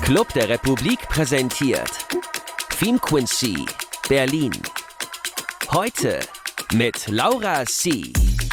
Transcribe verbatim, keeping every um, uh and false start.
Club der Republik präsentiert Filmquincy, Berlin. Heute mit Laura C.